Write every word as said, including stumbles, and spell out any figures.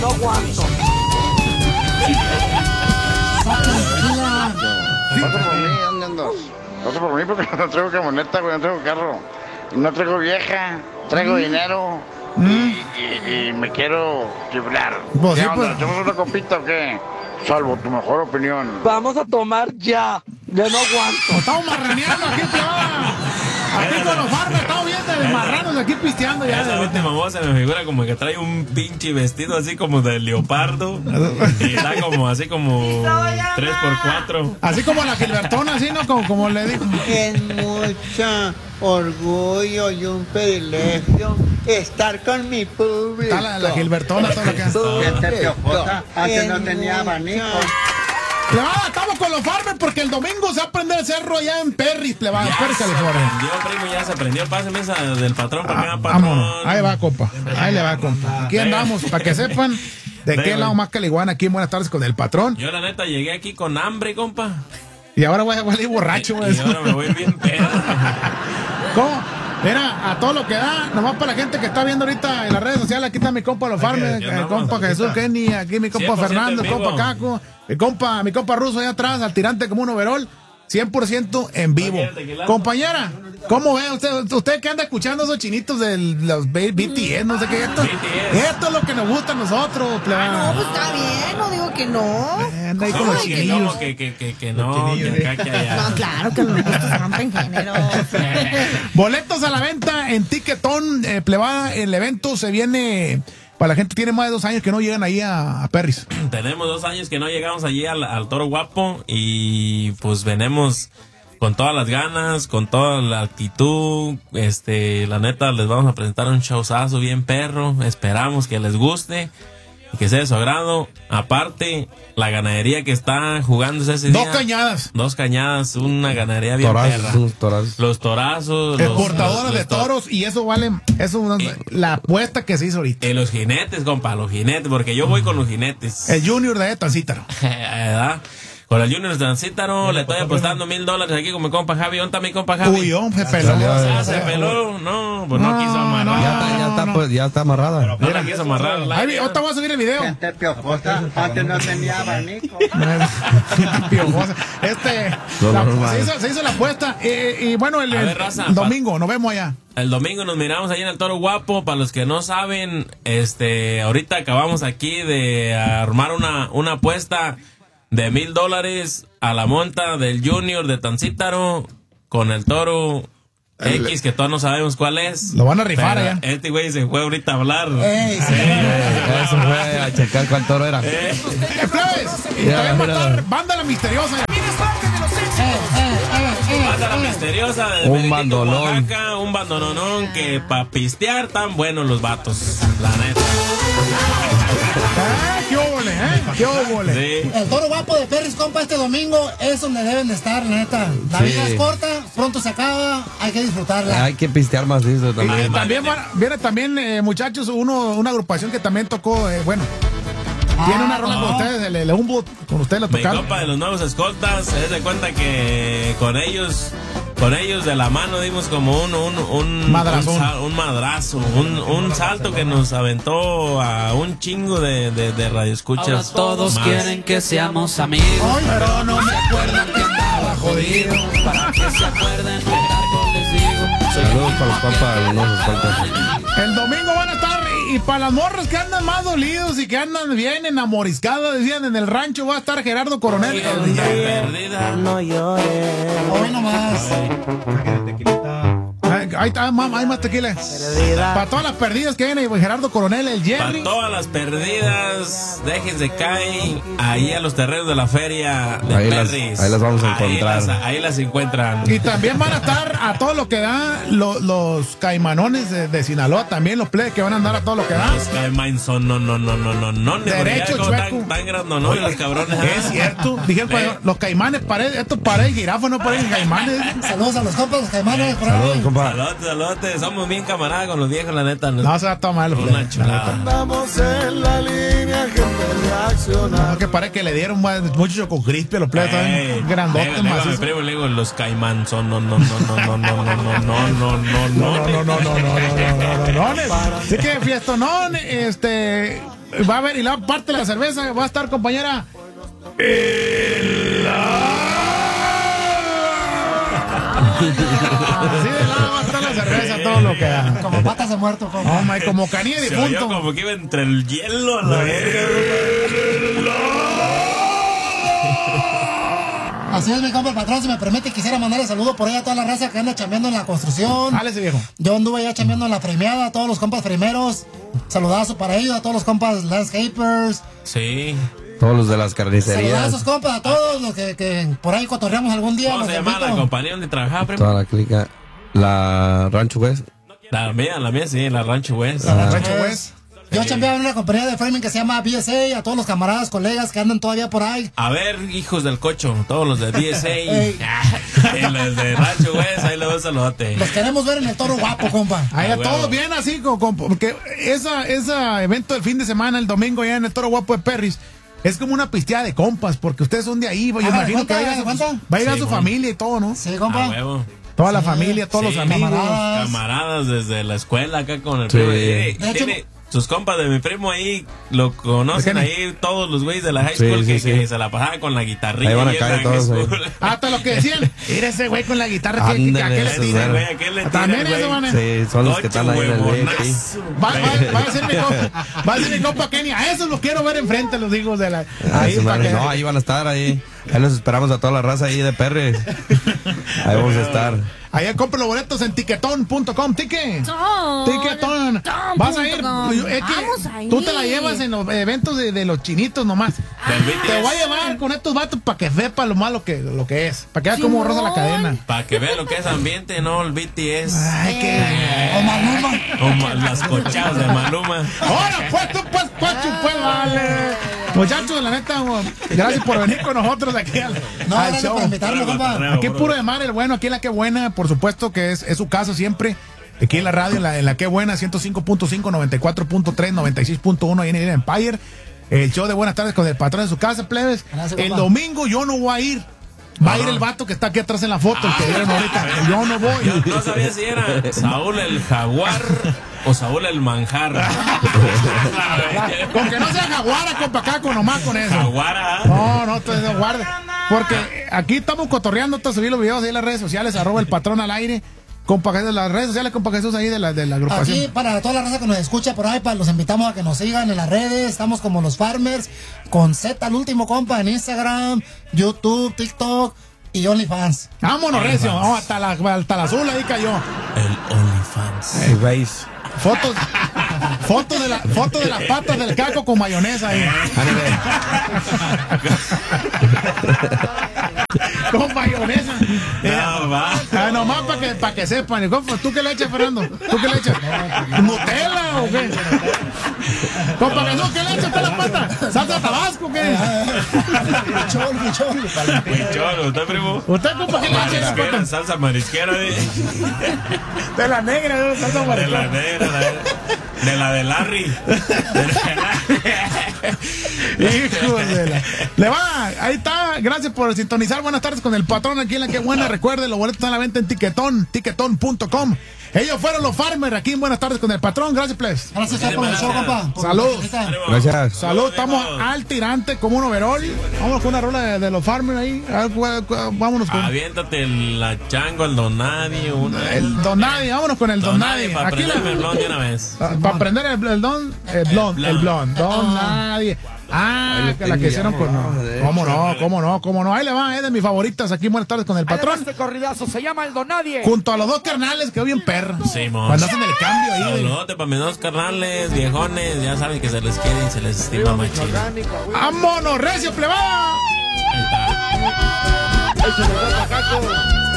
No aguanto. Pasa por mí, ¿dónde andas? Pasa por mí porque no traigo camioneta, güey, no traigo carro. Y no traigo vieja, traigo dinero. Mm. Y, y, y me quiero chiflar. Pues ¿Qué sí, onda? pues. ¿Echamos una copita o qué? Salvo tu mejor opinión. Vamos a tomar ya. Ya no aguanto. Estamos marraneando aquí, plebada. Aquí con los farmers, estamos bien de marranos aquí pisteando ya. Esa última voz se me figura como que trae un pinche vestido así como de leopardo. Y está como así como tres por cuatro. Así como la Gilbertona, así, ¿no? Como, como le dijo. Es mucho orgullo y un privilegio estar con mi público. Está la, la Gilbertona, todo lo que hace. Gente piojosa, antes no tenía abanico. Plebada, estamos con los farmers porque el domingo se va a prender el cerro allá en Perry, plebada, Ya Perry, se California. prendió, primo, ya se prendió. Pásame esa del patrón para acá, patrón. Vámonos, ahí va, compa. Ahí le va, compa. Aquí andamos, para que sepan de qué lado más caliguana aquí en Buenas Tardes con el patrón. Yo, la neta, llegué aquí con hambre, compa. Y ahora voy a salir borracho, güey. Y ahora me voy bien pedo. ¿Cómo? Mira, a todo lo que da, nomás para la gente que está viendo ahorita en las redes sociales, aquí está mi compa Los Farmers, el compa Jesús Kenny, aquí mi compa Fernando, el compa Caco, mi compa, mi compa Ruso allá atrás, al tirante como un overol, cien por ciento en vivo. Compañera, ¿cómo ve usted? Usted que anda escuchando esos chinitos de los B T S, no sé qué, esto, esto es lo que nos gusta a nosotros, plebada. No, pues está bien, no digo que no. Anda ahí con los que chinillos. no, que, que, que, que no, que acá, que allá. No, claro que los gustos rompen género. Boletos a la venta en Tiquetón, eh, plebada. El evento se viene para la gente que tiene más de dos años que no llegan ahí a, a Perris. Tenemos dos años que no llegamos allí al, al Toro Guapo y pues venimos con todas las ganas, con toda la actitud. Este, la neta, les vamos a presentar un showzazo bien perro. Esperamos que les guste y que sea de su agrado. Aparte, la ganadería que está jugándose ese Dos día. cañadas. Dos cañadas, una ganadería bien Torazos, perra. unos torazos. Los torazos. los- Exportadoras los- de los to- toros y eso vale, eso no- la apuesta que se hizo ahorita. Y los jinetes, compa, los jinetes, porque yo voy con los jinetes. El Junior de Tancítaro. ¿Verdad? Con el Junior de Tancítaro le estoy apostando mil dólares aquí con mi compa Javi. ¿Dónde está mi compa Javi? Uy, hombre, se peló. Ah, se peló. No, pues no, No, quiso amarrar. Ya está, ya está, pues, ya está amarrada. No la quiso amarrar. Ahí, vi- ahorita voy a subir el video. Gente piojosa, antes no tenía abanico. Piojosa. Este, Lo la- normal. se, hizo, se hizo la apuesta. eh, y bueno, el, A el ver, raza, domingo, nos vemos allá. El domingo nos miramos ahí en el Toro Guapo. Para los que no saben, este, ahorita acabamos aquí de armar una, una apuesta de mil dólares a la monta del Junior de Tancítaro con el Toro X, que todavía no sabemos cuál es. Lo van a rifar Pero allá. Este güey se fue ahorita a hablar. Ey, sí. Eh, Eso fue a checar cuál toro era. Eh, plebes, y Ya, también va a mira. estar Banda La Misteriosa. Banda La Misteriosa de Un Benedicto, bandolón. Oaxaca, un bandolonón que pa' pistear tan buenos los vatos, la neta. Ah, qué óvole, ¿eh? Qué óvole. Sí. El Toro Guapo de Perris, compa, este domingo es donde deben de estar, la neta. La Sí. vida es corta, pronto se acaba, hay que disfrutarla. Hay que pistear más de eso Y también. también van- viene también, eh, muchachos, uno, una agrupación que también tocó, eh, bueno, tiene una rola no. con ustedes, el, el Humboldt, con ustedes la Mi tocaron. compa de los nuevos escoltas, se de cuenta que con ellos, con ellos de la mano dimos como un, un, un, Madrazón. un, sal- un madrazo, un, un salto que nos aventó a un chingo de, de, de radioescuchas. Todos más. quieren que seamos amigos, pero no me acuerdan que andaba jodido. Para que se acuerden, de algo les digo. Soy Saludos para los compas de los nuevos escoltas. El domingo van a estar, y, y para las morras que andan más dolidos y que andan bien enamoriscadas, decían en el rancho, va a estar Gerardo Coronel. el Anda día- perdida. Hoy nomás. Ay, Ahí está, mam, hay más tequila. Para todas las perdidas que viene Gerardo Coronel, el Para Jerry. todas las perdidas, déjense caer ahí a los terrenos de la feria de Ahí las- Perris. ahí las vamos a Ahí encontrar. las- Ahí las encuentran. Y también van a estar a todo lo que da lo- los caimanones de, de Sinaloa, también los plebes que van a andar a todo lo que da. Los Caimain son no, no, no, no, no, no. Derecho, como chueco. Tan, tan grandonones los cabrones. Es cierto, dijeron cuando- los caimanes, pared, estos paredes jirafas no parecen caimanes. Saludos a los compas, los caimanes, por ahí. Saludos, compa. Saludos, saludos. Somos bien camaradas con los viejos, la neta. No se va a tomar los Una chulada. Andamos en la línea, gente reacciona. No, que parece que le dieron más- mucho choco crispy a los plebes, Ey, también grandotes, le- le digo a mi macizos. primo, le digo, los Caimán son no, no, no, no, no, no, no, no, no, no, no, no, No, no, no, no, no, no, no, no, no, no. Así que fiestonón, este, va a haber, y la parte de la cerveza va a estar, compañera. El... Así de lado va a estar la cerveza, todo lo que da. Como patas de muerto, compa. Oh, my, como canilla de Se oyó difunto. como que iba entre el hielo a la verga. Así es, mi compa, el patrón, si me permite, quisiera mandarle saludo por ahí a toda la raza que anda chambeando en la construcción. Dale ese viejo. Yo anduve ya chambeando en la premiada, a todos los compas primeros. Saludazo para ellos, a todos los compas landscapers. Sí. Todos los de las carnicerías. Saludazos, compas, a todos los que, que por ahí cotorreamos algún día. ¿Cómo los se llama invito. la compañía donde trabajaba, primo? Toda la clica. La Rancho West. La mía, la mía sí, la Rancho West. La Rancho West. Yo chambeaba en una compañía de framing que se llama B S A, a todos los camaradas, colegas que andan todavía por ahí. A ver, hijos del cocho, todos los de B S A Ey. y los de Rancho West, ahí le doy un saludote. Los queremos ver en el Toro Guapo, compa. Ahí Ah, a todos huevo. bien así, con, con- porque esa, ese evento del fin de semana, el domingo, allá en el Toro Guapo de Perris, es como una pisteada de compas, porque ustedes son de ahí, yo Ah, imagino que ¿cuánta, va a llegar cuánta? su, va a llegar Sí, su bueno. familia y todo, ¿no? Sí, A compa. huevo. Toda la Sí, familia, todos Sí, los amigos. camaradas. Camaradas desde la escuela acá con el Sí. primo. Tiene, De hecho- tiene sus compas de mi primo ahí, lo conocen ¿De ahí todos los güeyes de la high Sí, school sí, que, sí. que se la pasaban con la guitarrilla. Ahí van a y en caer la todos high ahí. school. Hasta lo que decían, mira ese güey con la guitarra, que, que, que Ándale, aquel le esos tira. güey. Güey, ¿a qué le tira, También güey? eso van a... Sí, son los que Ocho están ahí en el B X. huevonazo. Va, va- va a decir mi compa, va a decir mi compa Kenny, a esos los quiero ver enfrente, los hijos de la... Ah, Ahí su para madre, que... no, ahí van a estar ahí. Ahí los esperamos a toda la raza ahí de Perry. Ahí vamos a estar. Allá compra los boletos en tiquetón punto com. Tique. Tom, Tiquetón. tom Vas a ir. punto com. Es que Vamos a ir. tú te la llevas en los eventos de, de los chinitos nomás. Del B T S. Te voy a llevar con estos vatos para que sepa lo malo que, lo que es. Para que veas cómo rosa la cadena. Para que vean lo que es ambiente, no el B T S. Ay, qué. O Maluma. O ma- las cochadas de Maluma. Ahora, pues tú, pues, Pachu, pues, vale. Muchachos, la neta, gracias por venir con nosotros aquí al, No, al gracias show. por invitarme, compa. Aquí puro de mar, el bueno, aquí en la que buena, por supuesto que es, es su casa siempre. Aquí en la radio, en la, en la que buena, ciento cinco punto cinco, noventa y cuatro punto tres, noventa y seis punto uno ahí en el Empire. El show de buenas tardes con el patrón en su casa, plebes. Gracias, El compa. domingo yo no voy a ir. Va a ir el vato que está aquí atrás en la foto, el que dieron ahorita. Yo no voy. Yo no sabía si era Saúl el jaguar o Saúl el manjar. Con que no sea jaguara, compa, caco, nomás con eso. Jaguara. No, no, te guarde. Porque aquí estamos cotorreando, te subí los videos ahí en las redes sociales, arroba el patrón al aire. Compa Jesús, las redes sociales, compa Jesús, ahí de la, de la agrupación. Aquí, para toda la raza que nos escucha por ahí, para los invitamos a que nos sigan en las redes. Estamos como los Farmers, con Z al último, compa, en Instagram, YouTube, TikTok y OnlyFans. Vámonos, recio. Vamos hasta la, hasta la azul, ahí cayó. El OnlyFans. Hey, veis. Fotos, fotos de la, fotos de las patas del caco con mayonesa ahí. Con mayonesa. No, va. Ah, nomás para que, pa que sepan. Compa, ¿tú qué le echas, Fernando? ¿Tú qué le echas? ¿Nutella o qué? Compa Jesús, ¿qué le echas a la pata? ¿Salsa Tabasco o qué? Pichón, pichón. Pichón, ¿usted, primo? ¿Usted, compa, qué le echa a la Marisquera, pata? salsa marisquera de, De la negra, de la salsa de la marisquera. negra, la- de la de Larry. De la de Hijo de la... Le va, ahí está. Gracias por sintonizar. Buenas tardes con el patrón aquí en la que buena. Recuerde, los boletos están a la venta en Tiquetón, tiquetón punto com. Ellos fueron los Farmers aquí en Buenas tardes con el patrón. Gracias, please. Gracias por el show, compa. por Salud. la visita. Gracias. Salud, estamos al tirante como un overall. Vámonos con una rola de, de los Farmers ahí. A ver, cu- cu- vámonos con Aviéntate la chango, el don nadie, una. el Don Nadie. Vámonos con el Don, Don Nadie. Nadie, para Aquí prenderme el la, blond de una vez. para aprender el, el Don, el blond, el blond. Don Nadie. Ah, que la que hicieron con. No. ¿Cómo no? ¿Cómo no? ¿Cómo no? Ahí le va, es de mis favoritas. Aquí Buenas tardes con el patrón. Este corridazo se llama el Don Nadie. Junto a los dos carnales que bien perra. Simón. Cuando hacen el cambio ahí. de- Saludote para mis dos carnales, viejones. Ya saben que se les quiere y se les estima más chido. ¡Vámonos, recio, plebada! Ahí está. Échale, Caco.